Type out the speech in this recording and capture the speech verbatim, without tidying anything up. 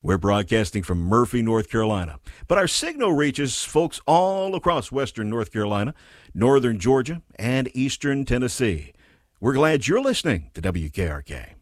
We're broadcasting from Murphy, North Carolina, but our signal reaches folks all across western North Carolina, northern Georgia, and eastern Tennessee. We're glad you're listening to W K R K.